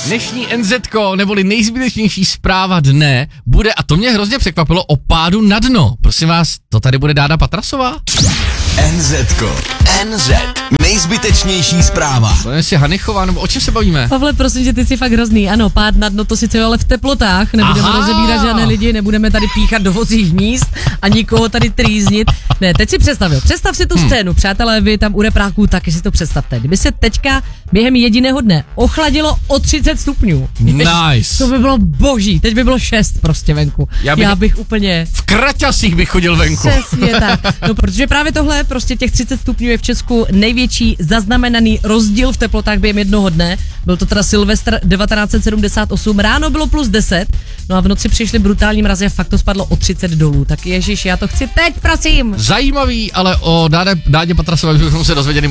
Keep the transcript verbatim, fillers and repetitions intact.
Dnešní NZko, neboli nejzbytečnější zpráva dne, bude, a to mě hrozně překvapilo, o pádu na dno. Prosím vás, to tady bude Dáda Patrasová? NZko. N Z. Nejzbytečnější zpráva. To je si Hanichová, nebo o čem se bavíme? Pavle, prosím, že ty jsi fakt hrozný. Ano, pád na dno, to sice ale v teplotách, nebudeme Aha. rozebírat žádné lidi, nebudeme tady píchat do vozích míst a nikoho tady trýznit. Ne, teď si představil. Představ si tu hmm. scénu, přátelé, vy tam u repráků, taky si to představte. Kdyby se teďka během jediného dne ochladilo o třicet stupňů. Nice. To by bylo boží, teď by bylo šest prostě venku. Já bych, Já bych úplně... V kraťasích bych chodil venku. Přesně tak. No, protože právě tohle, prostě těch třicet stupňů je v Česku největší zaznamenaný rozdíl v teplotách během jednoho dne. Byl to teda Silvestr devatenáct set sedmdesát osm, ráno bylo plus deset, no a v noci přišly brutální mrazy a fakt to spadlo o třicet dolů. Tak ježiš, já to chci teď, prosím. Zajímavý, ale o Dádě, Dádě Patrasové bychom se dozvěděli